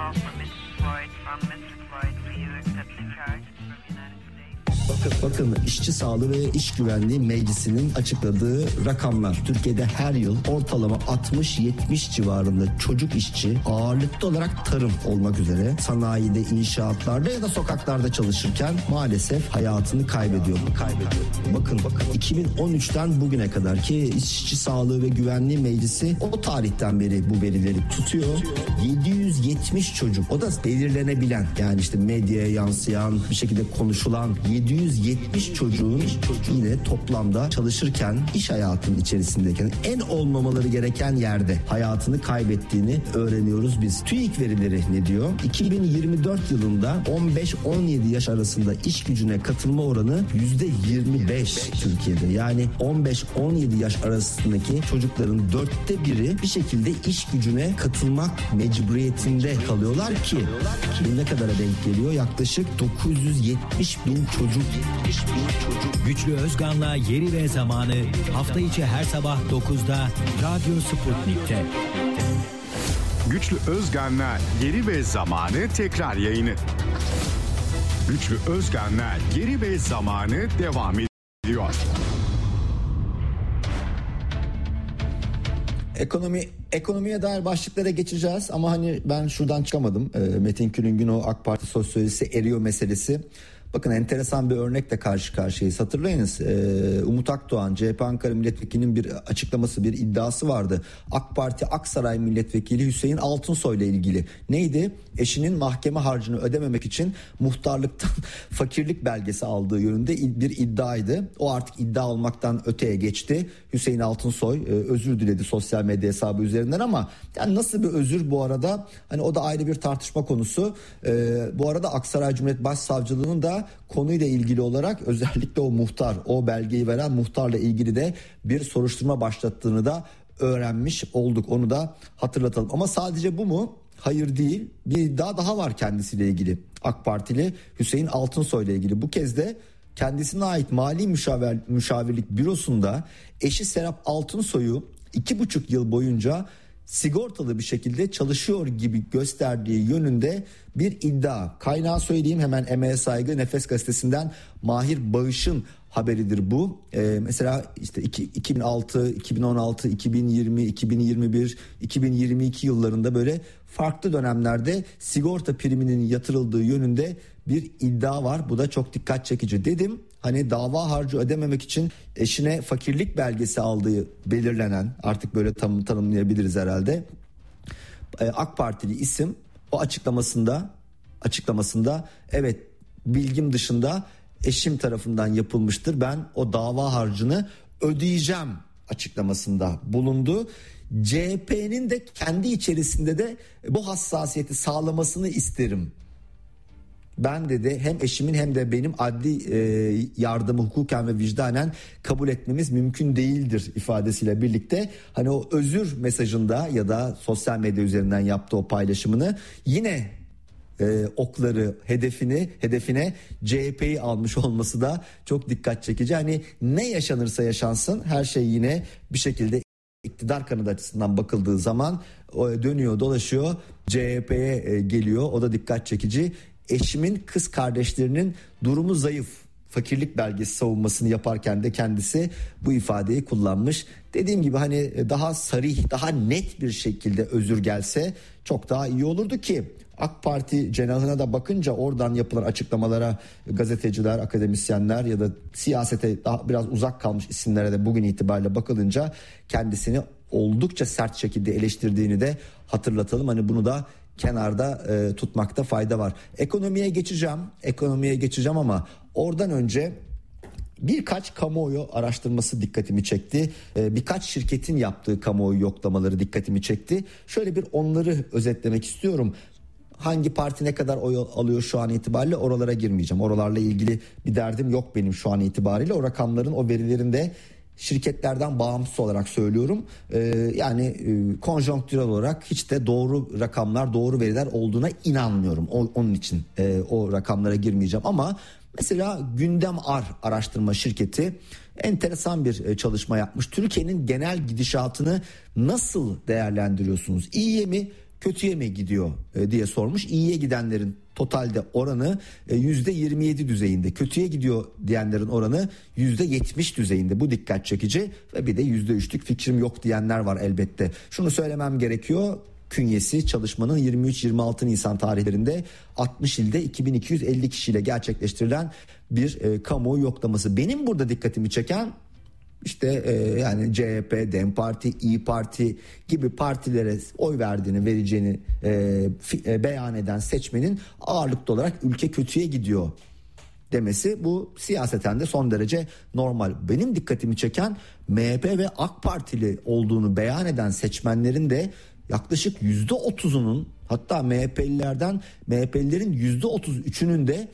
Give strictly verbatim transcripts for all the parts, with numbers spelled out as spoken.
call for missus Floyd from mister Floyd. Will you accept the charge from the United States? Bakın, bakın İşçi Sağlığı ve İş Güvenliği Meclisi'nin açıkladığı rakamlar. Türkiye'de her yıl ortalama altmış yetmiş civarında çocuk işçi, ağırlıklı olarak tarım olmak üzere sanayide, inşaatlarda ya da sokaklarda çalışırken maalesef hayatını kaybediyor. kaybediyor. Bakın bakın iki bin on üçten bugüne kadar ki İşçi Sağlığı ve Güvenliği Meclisi o tarihten beri bu verileri tutuyor. yedi yüz yetmiş çocuk, o da belirlenebilen, yani işte medyaya yansıyan, bir şekilde konuşulan yedi yüz yetmiş çocuğun yine toplamda çalışırken, iş hayatının içerisindeyken en olmamaları gereken yerde hayatını kaybettiğini öğreniyoruz biz. TÜİK verileri ne diyor? iki bin yirmi dört yılında on beş on yedi yaş arasında iş gücüne katılma oranı yüzde yirmi beş Türkiye'de. Yani on beş on yedi yaş arasındaki çocukların dörtte biri bir şekilde iş gücüne katılmak mecburiyetinde kalıyorlar ki bu ne kadara denk geliyor? Yaklaşık dokuz yüz yetmiş bin çocuk. Güçlü Özgan'la Yeri ve Zamanı hafta içi her sabah dokuzda Radyo Sputnik'te. Güçlü Özgan'la Yeri ve Zamanı tekrar yayını. Güçlü Özgan'la Yeri ve Zamanı devam ediyor. Ekonomi ekonomiye dair başlıklara geçeceğiz ama hani ben şuradan çıkamadım. E, Metin Külüngün o AK Parti sosyolojisi eriyor meselesi. Bakın enteresan bir örnekle karşı karşıyayız. Hatırlayınız, e, Umut Akdoğan, C H P Ankara Milletvekili'nin bir açıklaması, bir iddiası vardı. AK Parti Aksaray Milletvekili Hüseyin Altınsoy ile ilgili. Neydi? Eşinin mahkeme harcını ödememek için muhtarlıktan fakirlik belgesi aldığı yönünde bir iddiaydı. O artık iddia olmaktan öteye geçti. Hüseyin Altınsoy e, özür diledi sosyal medya hesabı üzerinden ama yani nasıl bir özür bu arada? Hani o da ayrı bir tartışma konusu. E, bu arada Aksaray Cumhuriyet Başsavcılığı'nın da konuyla ilgili olarak özellikle o muhtar, o belgeyi veren muhtarla ilgili de bir soruşturma başlattığını da öğrenmiş olduk. Onu da hatırlatalım. Ama sadece bu mu? Hayır değil. Bir iddia daha var kendisiyle ilgili. AK Partili Hüseyin Altınsoy ile ilgili. Bu kez de kendisine ait Mali Müşavir, Müşavirlik Bürosu'nda eşi Serap Altınsoy'u iki buçuk yıl boyunca sigortalı bir şekilde çalışıyor gibi gösterdiği yönünde bir iddia. Kaynağı söyleyeyim hemen, emeğe saygı, Nefes Gazetesi'nden Mahir Bağış'ın haberidir bu. Ee, mesela işte iki bin altı, iki bin on altı, iki bin yirmi, iki bin yirmi bir, iki bin yirmi iki yıllarında böyle farklı dönemlerde sigorta priminin yatırıldığı yönünde bir iddia var. Bu da çok dikkat çekici. Dedim hani dava harcı ödememek için eşine fakirlik belgesi aldığı belirlenen, artık böyle tam tanımlayabiliriz herhalde, AK Partili isim o açıklamasında açıklamasında evet, bilgim dışında eşim tarafından yapılmıştır, ben o dava harcını ödeyeceğim açıklamasında bulundu. C H P'nin de kendi içerisinde de bu hassasiyeti sağlamasını isterim. Ben dedi hem eşimin hem de benim adli e, yardımı hukuken ve vicdanen kabul etmemiz mümkün değildir ifadesiyle birlikte hani o özür mesajında ya da sosyal medya üzerinden yaptığı o paylaşımını yine e, okları hedefini hedefine C H P'yi almış olması da çok dikkat çekici. Hani ne yaşanırsa yaşansın her şey yine bir şekilde iktidar kanadı açısından bakıldığı zaman dönüyor dolaşıyor C H P'ye geliyor. O da dikkat çekici. Eşimin kız kardeşlerinin durumu zayıf, fakirlik belgesi savunmasını yaparken de kendisi bu ifadeyi kullanmış. Dediğim gibi hani daha sarih, daha net bir şekilde özür gelse çok daha iyi olurdu ki AK Parti cenahına da bakınca oradan yapılan açıklamalara gazeteciler, akademisyenler ya da siyasete daha biraz uzak kalmış isimlere de bugün itibariyle bakılınca kendisini oldukça sert şekilde eleştirdiğini de hatırlatalım. Hani bunu da kenarda e, tutmakta fayda var. Ekonomiye geçeceğim. Ekonomiye geçeceğim ama oradan önce birkaç kamuoyu araştırması dikkatimi çekti. E, birkaç şirketin yaptığı kamuoyu yoklamaları dikkatimi çekti. Şöyle bir onları özetlemek istiyorum. Hangi parti ne kadar oy alıyor şu an itibariyle oralara girmeyeceğim. Oralarla ilgili bir derdim yok benim şu an itibariyle. O rakamların, o verilerin de şirketlerden bağımsız olarak söylüyorum. Ee, yani e, konjonktürel olarak hiç de doğru rakamlar, doğru veriler olduğuna inanmıyorum. O, onun için e, o rakamlara girmeyeceğim. Ama mesela Gündem Ar araştırma şirketi enteresan bir çalışma yapmış. Türkiye'nin genel gidişatını nasıl değerlendiriyorsunuz? İyiye mi, kötüye mi gidiyor e, diye sormuş. İyiye gidenlerin totalde oranı e, yüzde yirmi yedi düzeyinde, kötüye gidiyor diyenlerin oranı yüzde yetmiş düzeyinde. Bu dikkat çekici ve bir de yüzde üçlük fikrim yok diyenler var elbette. Şunu söylemem gerekiyor. Künyesi çalışmanın yirmi üç yirmi altı Nisan tarihlerinde altmış ilde iki bin iki yüz elli kişiyle gerçekleştirilen bir e, kamuoyu yoklaması. Benim burada dikkatimi çeken işte e, yani C H P, DEM Parti, İYİ Parti gibi partilere oy verdiğini, vereceğini e, fi, e, beyan eden seçmenin ağırlıklı olarak ülke kötüye gidiyor demesi. Bu siyaseten de son derece normal. Benim dikkatimi çeken M H P ve AK Partili olduğunu beyan eden seçmenlerin de yaklaşık yüzde otuzunun, hatta M H P'lilerden M H P'lilerin yüzde otuz üçünün de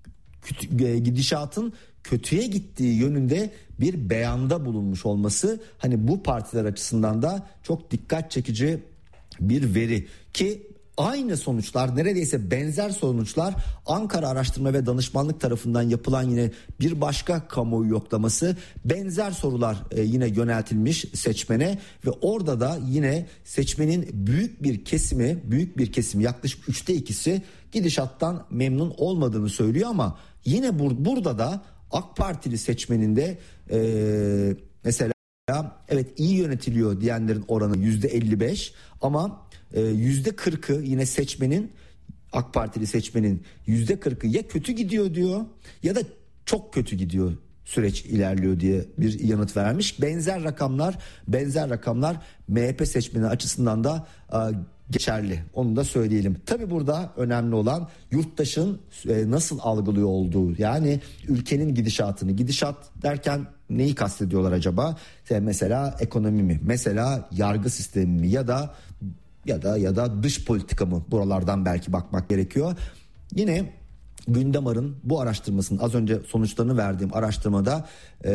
gidişatın kötüye gittiği yönünde bir beyanda bulunmuş olması, hani bu partiler açısından da çok dikkat çekici bir veri ki aynı sonuçlar, neredeyse benzer sonuçlar Ankara Araştırma ve Danışmanlık tarafından yapılan yine bir başka kamuoyu yoklaması, benzer sorular yine yöneltilmiş seçmene ve orada da yine seçmenin büyük bir kesimi, büyük bir kesimi yaklaşık üçte ikisi gidişattan memnun olmadığını söylüyor ama yine bur- burada da AK Partili seçmenin de e, mesela evet iyi yönetiliyor diyenlerin oranı yüzde elli beş ama yüzde kırkı yine seçmenin, AK Partili seçmenin yüzde kırkı ya kötü gidiyor diyor ya da çok kötü gidiyor, süreç ilerliyor diye bir yanıt vermiş. Benzer rakamlar benzer rakamlar M H P seçmeni açısından da geçerli. Onu da söyleyelim. Tabii burada önemli olan yurttaşın nasıl algılıyor olduğu. Yani ülkenin gidişatını. Gidişat derken neyi kastediyorlar acaba? Mesela ekonomi mi? Mesela yargı sistemi mi? Ya da ya da ya da dış politika mı? Buralardan belki bakmak gerekiyor. Yine Gündemar'ın bu araştırmasının, az önce sonuçlarını verdiğim araştırmada e,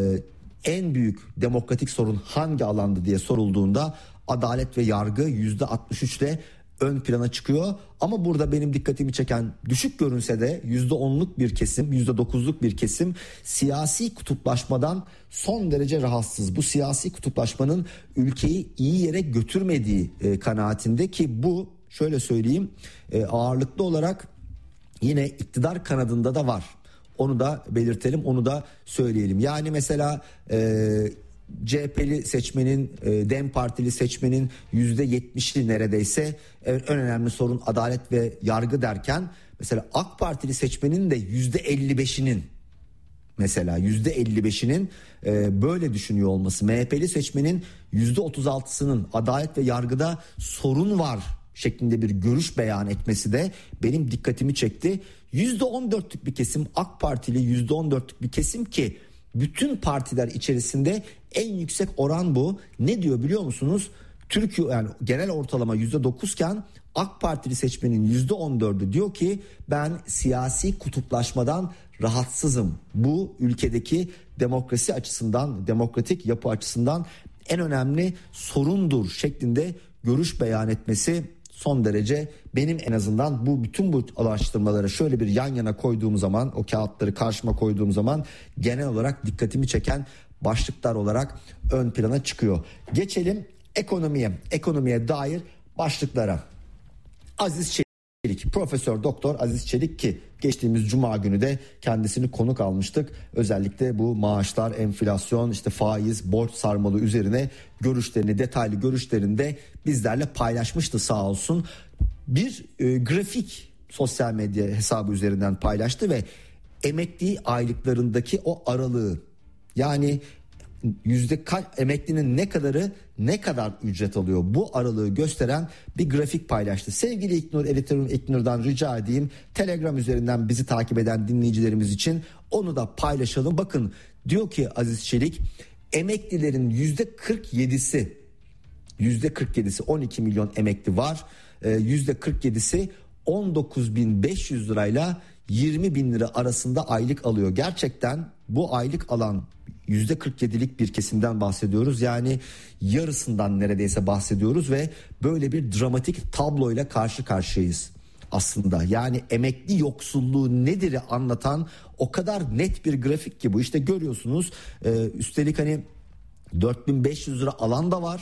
en büyük demokratik sorun hangi alandı diye sorulduğunda adalet ve yargı yüzde altmış üçle ön plana çıkıyor. Ama burada benim dikkatimi çeken, düşük görünse de yüzde onluk bir kesim, yüzde dokuzluk bir kesim siyasi kutuplaşmadan son derece rahatsız. Bu siyasi kutuplaşmanın ülkeyi iyi yere götürmediği e, kanaatinde ki bu, şöyle söyleyeyim, e, ağırlıklı olarak yine iktidar kanadında da var. Onu da belirtelim, onu da söyleyelim. Yani mesela e, C H P'li seçmenin, DEM Partili seçmenin yüzde yetmişi neredeyse en önemli sorun adalet ve yargı derken, mesela AK Partili seçmenin de yüzde elli beşinin mesela yüzde elli beşinin böyle düşünüyor olması, M H P'li seçmenin yüzde otuz altısının adalet ve yargıda sorun var şeklinde bir görüş beyan etmesi de benim dikkatimi çekti. yüzde on dörtlük bir kesim AK Partili, yüzde on dörtlük bir kesim ki bütün partiler içerisinde en yüksek oran bu. Ne diyor biliyor musunuz? Türkiye, yani genel ortalama yüzde dokuzken AK Partili seçmenin yüzde on dördü diyor ki ben siyasi kutuplaşmadan rahatsızım. Bu ülkedeki demokrasi açısından, demokratik yapı açısından en önemli sorundur şeklinde görüş beyan etmesi son derece, benim en azından bu bütün bu araştırmaları şöyle bir yan yana koyduğum zaman, o kağıtları karşıma koyduğum zaman genel olarak dikkatimi çeken başlıklar olarak ön plana çıkıyor. Geçelim ekonomiye, ekonomiye dair başlıklara. Aziz Çelik, Profesör Doktor Aziz Çelik ki geçtiğimiz Cuma günü de kendisini konuk almıştık. Özellikle bu maaşlar, enflasyon, işte faiz, borç sarmalı üzerine görüşlerini, detaylı görüşlerini de bizlerle paylaşmıştı sağ olsun. Bir e, grafik sosyal medya hesabı üzerinden paylaştı ve emekli aylıklarındaki o aralığı, yani yüzde kaç emeklinin ne kadarı ne kadar ücret alıyor, bu aralığı gösteren bir grafik paylaştı. Sevgili İknur, editörüm İknur'dan rica edeyim, Telegram üzerinden bizi takip eden dinleyicilerimiz için onu da paylaşalım. Bakın, diyor ki Aziz Çelik, emeklilerin yüzde kırk yedisi yüzde kırk yedisi on iki milyon emekli var. yüzde kırk yedisi on dokuz bin beş yüz lirayla yirmi bin lira arasında aylık alıyor. Gerçekten bu aylık alan yüzde kırk yedilik bir kesimden bahsediyoruz. Yani yarısından neredeyse bahsediyoruz ve böyle bir dramatik tabloyla karşı karşıyayız aslında. Yani emekli yoksulluğu nedir'i anlatan o kadar net bir grafik ki bu. İşte görüyorsunuz, üstelik hani dört bin beş yüz lira alan da var.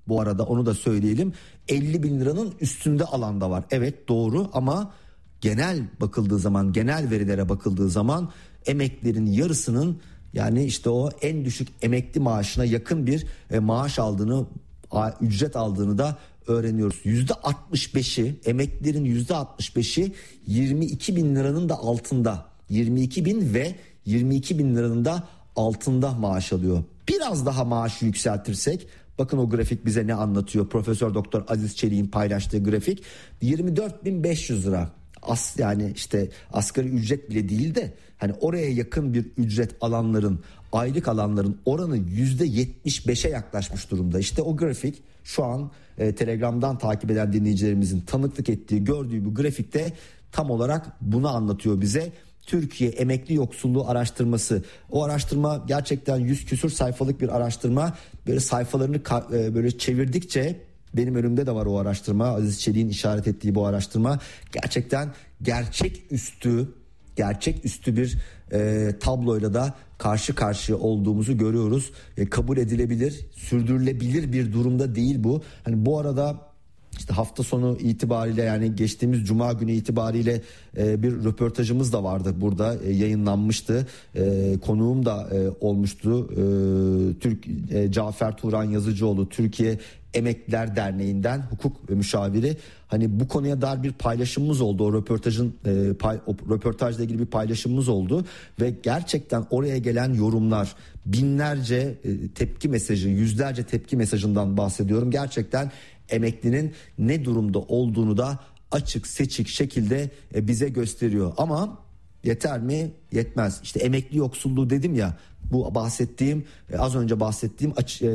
bu arada, onu da söyleyelim. elli bin liranın üstünde alan da var. Evet, doğru, ama genel bakıldığı zaman, genel verilere bakıldığı zaman emeklilerin yarısının, yani işte o en düşük emekli maaşına yakın bir e, maaş aldığını, a, ücret aldığını da öğreniyoruz. yüzde altmış beşi, emeklilerin yüzde altmış beşi yirmi iki bin liranın da altında. yirmi iki bin ve yirmi iki bin liranın da altında maaş alıyor. Biraz daha maaşı yükseltirsek, bakın o grafik bize ne anlatıyor? Profesör Doktor Aziz Çelik'in paylaştığı grafik yirmi dört bin beş yüz lira. As, yani işte asgari ücret bile değil de hani oraya yakın bir ücret alanların, aylık alanların oranı yüzde yetmiş beşe yaklaşmış durumda. İşte o grafik şu an e, Telegram'dan takip eden dinleyicilerimizin tanıklık ettiği, gördüğü bu grafikte tam olarak bunu anlatıyor bize. Türkiye Emekli Yoksulluğu Araştırması. O araştırma gerçekten yüz küsur sayfalık bir araştırma. Böyle sayfalarını böyle çevirdikçe, benim önümde de var o araştırma. Aziz Çelik'in işaret ettiği bu araştırma. Gerçekten gerçek üstü, gerçek üstü bir e, tabloyla da karşı karşıya olduğumuzu görüyoruz. E, kabul edilebilir, sürdürülebilir bir durumda değil bu. Hani bu arada İşte hafta sonu itibariyle, yani geçtiğimiz cuma günü itibariyle e, bir röportajımız da vardı burada, e, yayınlanmıştı. E, konuğum da e, olmuştu. E, Türk e, Cafer Turan Yazıcıoğlu, Türkiye Emekliler Derneği'nden hukuk müşaviri. Hani bu konuya dair bir paylaşımımız oldu. O röportajın e, pay, o röportajla ilgili bir paylaşımımız oldu ve gerçekten oraya gelen yorumlar, binlerce e, tepki mesajı, yüzlerce tepki mesajından bahsediyorum. Gerçekten emeklinin ne durumda olduğunu da açık seçik şekilde bize gösteriyor. Ama yeter mi? Yetmez. İşte emekli yoksulluğu dedim ya, bu bahsettiğim, az önce bahsettiğim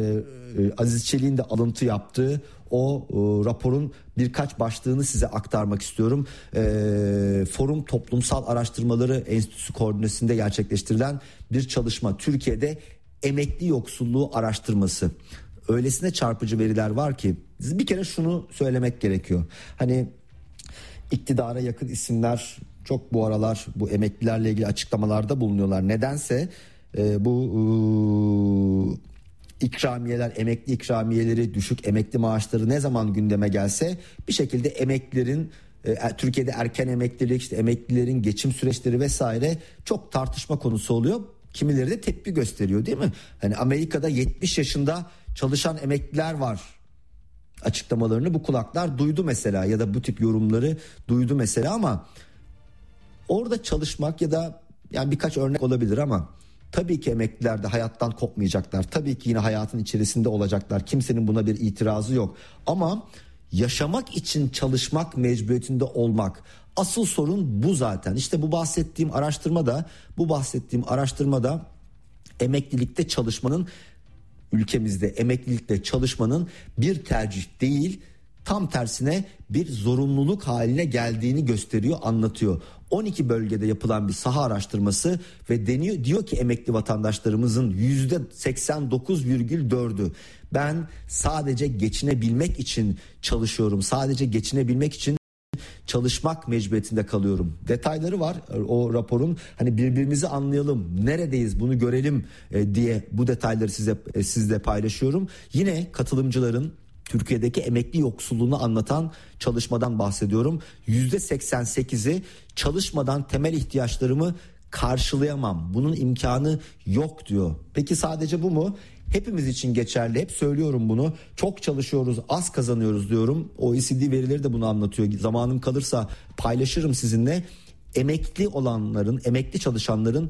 Aziz Çelik'in de alıntı yaptığı o raporun birkaç başlığını size aktarmak istiyorum. Forum Toplumsal Araştırmaları Enstitüsü koordinasyonunda gerçekleştirilen bir çalışma, Türkiye'de emekli yoksulluğu araştırması. Öylesine çarpıcı veriler var ki bir kere şunu söylemek gerekiyor. Hani iktidara yakın isimler çok bu aralar bu emeklilerle ilgili açıklamalarda bulunuyorlar. Nedense e, bu e, ikramiyeler, emekli ikramiyeleri, düşük emekli maaşları ne zaman gündeme gelse bir şekilde emeklilerin, e, Türkiye'de erken emeklilik, işte emeklilerin geçim süreçleri vesaire çok tartışma konusu oluyor. Kimileri de tepki gösteriyor, değil mi? Hani Amerika'da yetmiş yaşında çalışan emekliler var açıklamalarını bu kulaklar duydu mesela, ya da bu tip yorumları duydu mesela. Ama orada çalışmak ya da yani birkaç örnek olabilir, ama tabii ki emekliler de hayattan kopmayacaklar. Tabii ki yine hayatın içerisinde olacaklar. Kimsenin buna bir itirazı yok. Ama yaşamak için çalışmak mecburiyetinde olmak, asıl sorun bu zaten. İşte bu bahsettiğim araştırmada, bu bahsettiğim araştırmada emeklilikte çalışmanın, ülkemizde emeklilikte çalışmanın bir tercih değil, tam tersine bir zorunluluk haline geldiğini gösteriyor, anlatıyor. on iki bölgede yapılan bir saha araştırması ve deniyor, diyor ki emekli vatandaşlarımızın yüzde seksen dokuz virgül dördü ben sadece geçinebilmek için çalışıyorum, sadece geçinebilmek için çalışmak mecburiyetinde kalıyorum. Detayları var o raporun. Hani birbirimizi anlayalım, neredeyiz bunu görelim e, diye bu detayları size e, sizle paylaşıyorum. Yine katılımcıların Türkiye'deki emekli yoksulluğunu anlatan çalışmadan bahsediyorum. yüzde seksen sekizi çalışmadan temel ihtiyaçlarımı karşılayamam, bunun imkanı yok diyor. Peki sadece bu mu? Hepimiz için geçerli. Hep söylüyorum bunu. Çok çalışıyoruz, az kazanıyoruz diyorum. O E C D verileri de bunu anlatıyor. Zamanım kalırsa paylaşırım sizinle. Emekli olanların, emekli çalışanların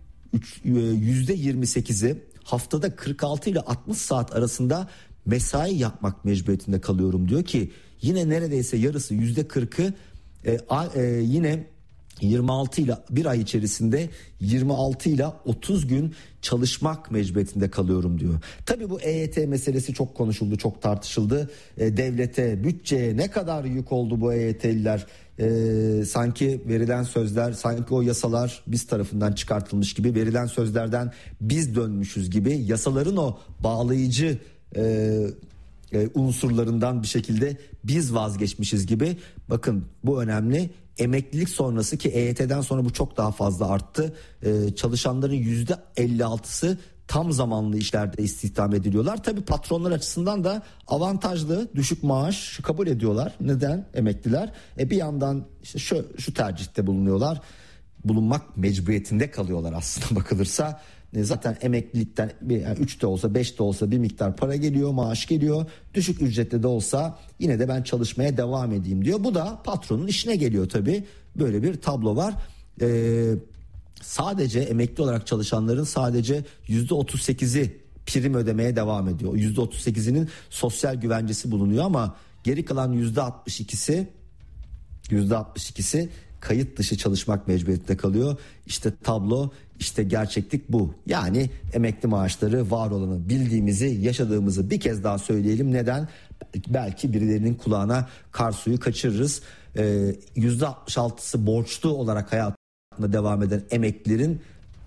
yüzde yirmi sekizi haftada kırk altı ile altmış saat arasında mesai yapmak mecburiyetinde kalıyorum diyor ki yine neredeyse yarısı, yüzde kırkı e, e, yine yirmi altı ile bir ay içerisinde yirmi altı ile otuz gün çalışmak mecburiyetinde kalıyorum diyor. Tabii bu E Y T meselesi çok konuşuldu, çok tartışıldı. E, devlete, bütçeye ne kadar yük oldu bu E Y T'liler? E, sanki verilen sözler, sanki o yasalar biz tarafından çıkartılmış gibi, verilen sözlerden biz dönmüşüz gibi, yasaların o bağlayıcı e, e, unsurlarından bir şekilde biz vazgeçmişiz gibi. Bakın bu önemli. Emeklilik sonrası, ki E Y T'den sonra bu çok daha fazla arttı. Ee, çalışanların yüzde elli altısı tam zamanlı işlerde istihdam ediliyorlar. Tabii patronlar açısından da avantajlı, düşük maaş kabul ediyorlar. Neden emekliler? E bir yandan işte şu, şu tercihte bulunuyorlar. Bulunmak mecburiyetinde kalıyorlar aslında bakılırsa. E zaten emeklilikten yani üç de olsa beş de olsa bir miktar para geliyor, maaş geliyor. Düşük ücretli de olsa yine de ben çalışmaya devam edeyim diyor. Bu da patronun işine geliyor tabii. Böyle bir tablo var. Eee Sadece emekli olarak çalışanların sadece yüzde otuz sekizi prim ödemeye devam ediyor. yüzde otuz sekizinin sosyal güvencesi bulunuyor ama geri kalan yüzde altmış ikisi yüzde altmış ikisi kayıt dışı çalışmak mecburiyetinde kalıyor. İşte tablo, işte gerçeklik bu. Yani emekli maaşları var olanı, bildiğimizi, yaşadığımızı bir kez daha söyleyelim. Neden? Belki birilerinin kulağına kar suyu kaçırırız. Ee, yüzde altmış altısı borçlu olarak hayat devam eden emeklilerin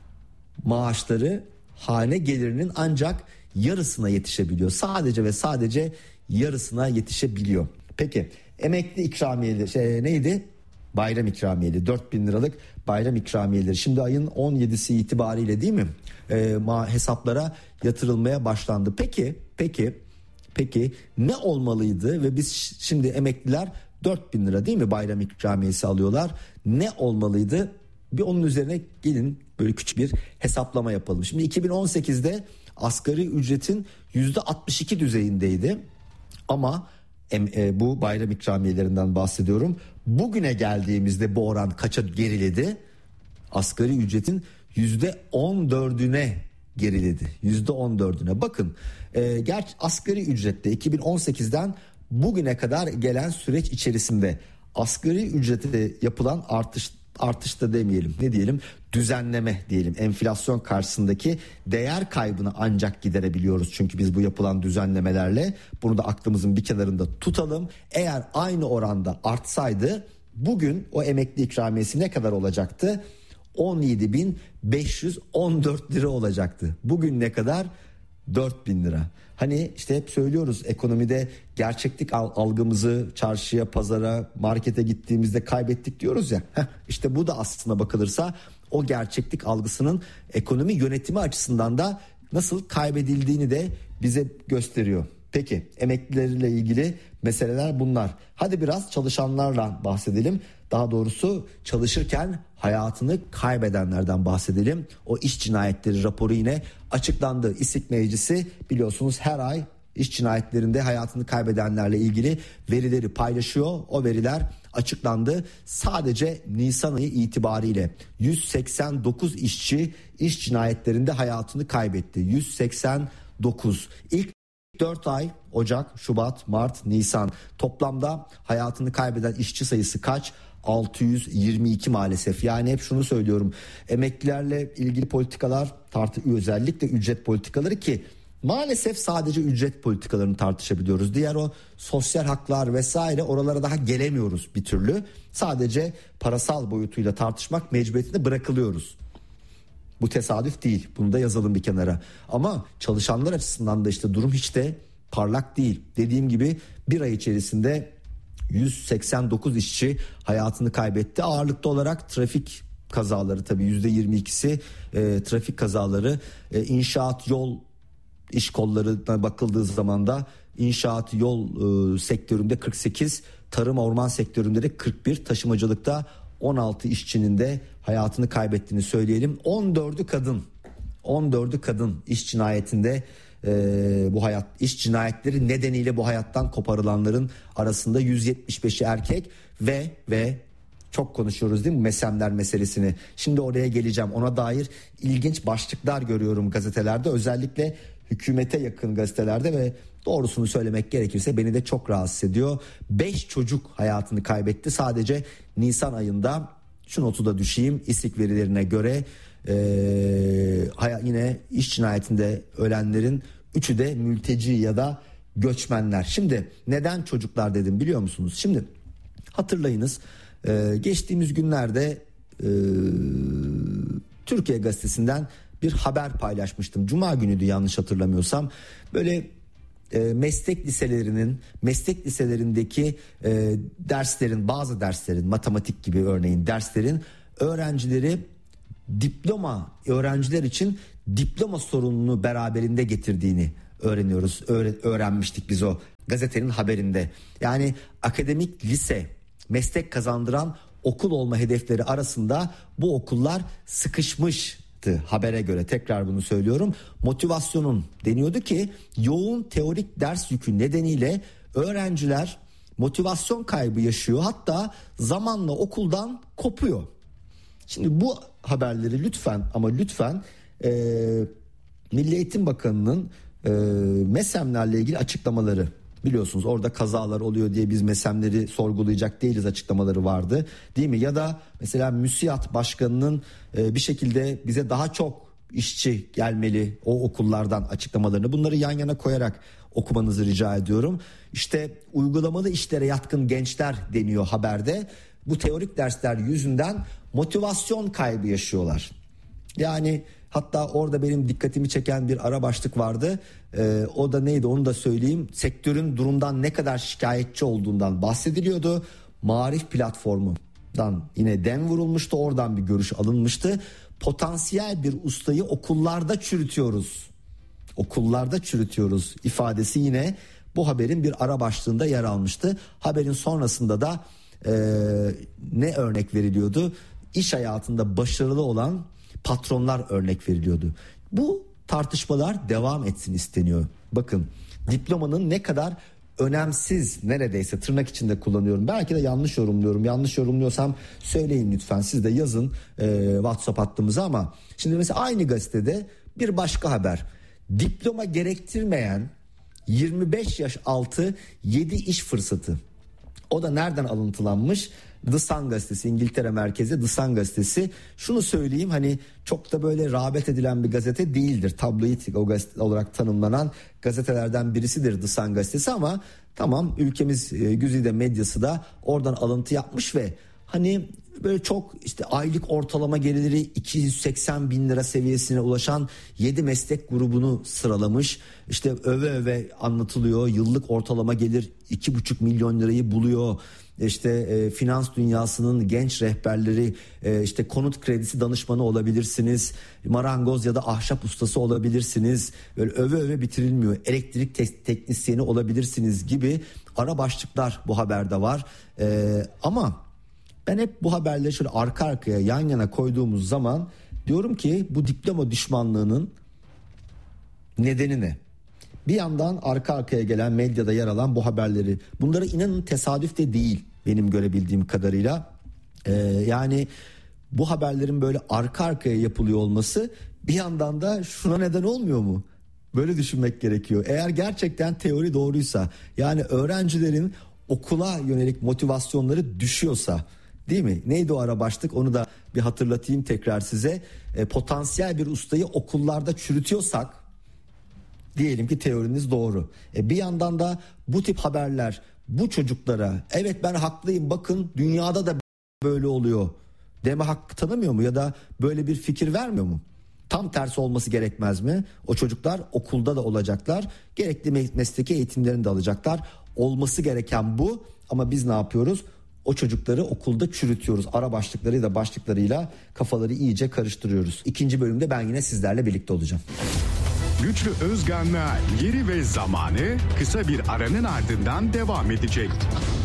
maaşları hane gelirinin ancak yarısına yetişebiliyor. Sadece ve sadece yarısına yetişebiliyor. Peki emekli ikramiyeleri şey, neydi? Bayram ikramiyeleri, dört bin liralık bayram ikramiyeleri. Şimdi ayın on yedisi itibariyle değil mi? E, ma- hesaplara yatırılmaya başlandı. Peki, peki, peki ne olmalıydı ve biz şimdi emekliler dört bin lira değil mi bayram ikramiyesi alıyorlar? Ne olmalıydı? Bir onun üzerine gelin böyle küçük bir hesaplama yapalım. Şimdi iki bin on sekizde asgari ücretin yüzde altmış iki düzeyindeydi. Ama e, bu bayram ikramiyelerinden bahsediyorum. Bugüne geldiğimizde bu oran kaça geriledi? Asgari ücretin yüzde on dördüne geriledi. yüzde on dördüne. Bakın e, gerçi asgari ücrette iki bin on sekizden bugüne kadar gelen süreç içerisinde asgari ücrete yapılan artış artış da demeyelim, ne diyelim, düzenleme diyelim, enflasyon karşısındaki değer kaybını ancak giderebiliyoruz. Çünkü biz bu yapılan düzenlemelerle, bunu da aklımızın bir kenarında tutalım. Eğer aynı oranda artsaydı bugün o emekli ikramiyesi ne kadar olacaktı? on yedi bin beş yüz on dört lira olacaktı. Bugün ne kadar? dört bin lira. Hani işte hep söylüyoruz, ekonomide gerçeklik algımızı çarşıya, pazara, markete gittiğimizde kaybettik diyoruz ya. Heh, işte bu da aslına bakılırsa o gerçeklik algısının ekonomi yönetimi açısından da nasıl kaybedildiğini de bize gösteriyor. Peki emeklilerle ilgili meseleler bunlar. Hadi biraz çalışanlarla bahsedelim. Daha doğrusu çalışırken hayatını kaybedenlerden bahsedelim. O iş cinayetleri raporu yine açıklandı. İstik Meclisi biliyorsunuz her ay iş cinayetlerinde hayatını kaybedenlerle ilgili verileri paylaşıyor. O veriler açıklandı. Sadece Nisan ayı itibariyle yüz seksen dokuz işçi iş cinayetlerinde hayatını kaybetti. yüz seksen dokuz. İlk dört ay Ocak, Şubat, Mart, Nisan toplamda hayatını kaybeden işçi sayısı kaç? altı yüz yirmi iki maalesef. Yani hep şunu söylüyorum, emeklilerle ilgili politikalar tartışılıyor, özellikle ücret politikaları, ki maalesef sadece ücret politikalarını tartışabiliyoruz. Diğer o sosyal haklar vesaire, oralara daha gelemiyoruz bir türlü. Sadece parasal boyutuyla tartışmak mecburiyetinde bırakılıyoruz. Bu tesadüf değil, bunu da yazalım bir kenara. Ama çalışanlar açısından da işte durum hiç de parlak değil. Dediğim gibi bir ay içerisinde yüz seksen dokuz işçi hayatını kaybetti. Ağırlıklı olarak trafik kazaları, tabii yüzde yirmi ikisi e, trafik kazaları. E, inşaat, yol iş kollarına bakıldığı zaman da inşaat, yol e, sektöründe kırk sekiz, tarım orman sektöründe de kırk bir, taşımacılıkta on altı işçinin de hayatını kaybettiğini söyleyelim. on dördü kadın. on dördü kadın iş cinayetinde. Ee, bu hayat iş cinayetleri nedeniyle bu hayattan koparılanların arasında yüz yetmiş beşi erkek ve ve çok konuşuyoruz değil mi mesemler meselesini. Şimdi oraya geleceğim. Ona dair ilginç başlıklar görüyorum gazetelerde, özellikle hükümete yakın gazetelerde ve doğrusunu söylemek gerekirse beni de çok rahatsız ediyor. beş çocuk hayatını kaybetti sadece Nisan ayında. Şu notu da düşeyim, İSİK verilerine göre Ee, yine iş cinayetinde ölenlerin üçü de mülteci ya da göçmenler. Şimdi neden çocuklar dedim biliyor musunuz? Şimdi hatırlayınız, e, geçtiğimiz günlerde e, Türkiye Gazetesi'nden bir haber paylaşmıştım. Cuma günüydü yanlış hatırlamıyorsam. Böyle e, meslek liselerinin, meslek liselerindeki e, derslerin, bazı derslerin, matematik gibi örneğin derslerin öğrencileri diploma öğrenciler için diploma sorununu beraberinde getirdiğini öğreniyoruz. Öğre- öğrenmiştik biz o gazetenin haberinde. Yani akademik lise, meslek kazandıran okul olma hedefleri arasında bu okullar sıkışmıştı habere göre. Tekrar bunu söylüyorum. Motivasyonun deniyordu ki yoğun teorik ders yükü nedeniyle öğrenciler motivasyon kaybı yaşıyor. Hatta zamanla okuldan kopuyor. Şimdi bu haberleri lütfen ama lütfen e, Milli Eğitim Bakanı'nın e, MESEM'lerle ilgili açıklamaları, biliyorsunuz orada kazalar oluyor diye biz MESEM'leri sorgulayacak değiliz açıklamaları vardı değil mi? Ya da mesela MÜSİAD Başkanı'nın e, bir şekilde bize daha çok işçi gelmeli o okullardan açıklamalarını, bunları yan yana koyarak okumanızı rica ediyorum. İşte uygulamalı işlere yatkın gençler deniyor haberde. Bu teorik dersler yüzünden motivasyon kaybı yaşıyorlar. Yani hatta orada benim dikkatimi çeken bir ara başlık vardı. Ee, o da neydi onu da söyleyeyim. Sektörün durumdan ne kadar şikayetçi olduğundan bahsediliyordu. Maarif platformundan yine dem vurulmuştu. Oradan bir görüş alınmıştı. Potansiyel bir ustayı okullarda çürütüyoruz. Okullarda çürütüyoruz ifadesi yine bu haberin bir ara başlığında yer almıştı. Haberin sonrasında da e, ne örnek veriliyordu? İş hayatında başarılı olan patronlar örnek veriliyordu. Bu tartışmalar devam etsin isteniyor. Bakın, diplomanın ne kadar önemsiz, neredeyse tırnak içinde kullanıyorum. Belki de yanlış yorumluyorum. Yanlış yorumluyorsam söyleyin lütfen. Siz de yazın e, WhatsApp hattımıza. Ama şimdi mesela aynı gazetede bir başka haber. Diploma gerektirmeyen yirmi beş yaş altı yedi iş fırsatı. O da nereden alıntılanmış? The Sun gazetesi, İngiltere merkezi The Sun gazetesi. Şunu söyleyeyim, hani çok da böyle rağbet edilen bir gazete değildir. Tabloid o gazete olarak tanımlanan gazetelerden birisidir The Sun gazetesi, ama tamam, ülkemiz e, güzide medyası da oradan alıntı yapmış ve hani böyle çok işte aylık ortalama geliri iki yüz seksen bin lira seviyesine ulaşan yedi meslek grubunu sıralamış. İşte öve öve anlatılıyor. Yıllık ortalama gelir iki buçuk milyon lirayı buluyor. İşte e, finans dünyasının genç rehberleri, e, işte konut kredisi danışmanı olabilirsiniz, marangoz ya da ahşap ustası olabilirsiniz, böyle öve öve bitirilmiyor, elektrik te- teknisyeni olabilirsiniz gibi ara başlıklar bu haberde var. E, ama ben hep bu haberleri şöyle arka arkaya yan yana koyduğumuz zaman diyorum ki bu diploma düşmanlığının nedeni ne? Bir yandan arka arkaya gelen, medyada yer alan bu haberleri, bunlara inanın tesadüf de değil benim görebildiğim kadarıyla. Ee, yani bu haberlerin böyle arka arkaya yapılıyor olması bir yandan da şuna neden olmuyor mu? Böyle düşünmek gerekiyor. Eğer gerçekten teori doğruysa, yani öğrencilerin okula yönelik motivasyonları düşüyorsa, değil mi? Neydi o ara başlık? Onu da bir hatırlatayım tekrar size. E, potansiyel bir ustayı okullarda çürütüyorsak, diyelim ki teoriniz doğru. E bir yandan da bu tip haberler bu çocuklara, evet ben haklıyım, bakın dünyada da böyle oluyor deme hakkı tanımıyor mu? Ya da böyle bir fikir vermiyor mu? Tam tersi olması gerekmez mi? O çocuklar okulda da olacaklar. Gerekli mesleki eğitimlerini de alacaklar. Olması gereken bu, ama biz ne yapıyoruz? O çocukları okulda çürütüyoruz. Ara başlıklarıyla başlıklarıyla kafaları iyice karıştırıyoruz. İkinci bölümde ben yine sizlerle birlikte olacağım. Güçlü Özgan'la Yeri ve Zamanı kısa bir aranın ardından devam edecek.